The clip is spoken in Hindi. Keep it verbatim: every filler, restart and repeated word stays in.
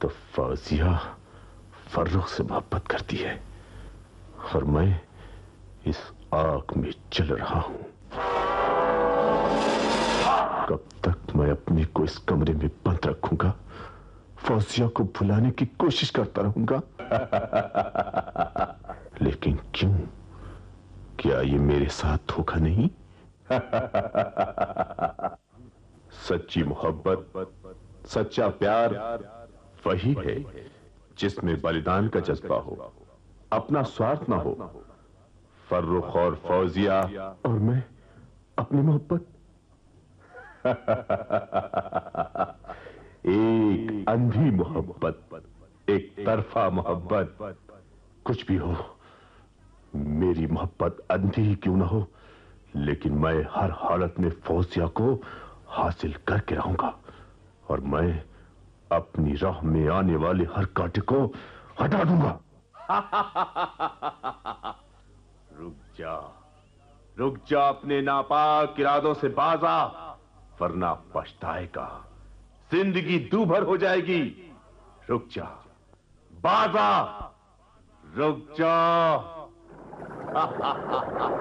तो फौजिया फर्रुख से मोहब्बत करती है और मैं इस आग में जल रहा हूं। कब तक मैं अपने को इस कमरे में बंद रखूंगा, फौजिया को भुलाने की कोशिश करता रहूंगा। लेकिन क्यों? क्या ये मेरे साथ धोखा नहीं? सच्ची मोहब्बत, सच्चा प्यार वही है जिसमें बलिदान का जज्बा हो, अपना स्वार्थ ना हो। फर्रुख और फौजिया और मैं अपनी मोहब्बत। एक अंधी मोहब्बत, एक तरफा मोहब्बत। कुछ भी हो, मेरी मोहब्बत अंधी ही क्यों ना हो, लेकिन मैं हर हालत में फौजिया को हासिल करके रहूंगा और मैं अपनी राह में आने वाले हर कांटे को हटा दूंगा। रुक जा, रुक जा, अपने नापाक इरादों से बाजा, वरना पछताएगा, जिंदगी दूभर हो जाएगी। रुक जा, बाजा, रुक जा।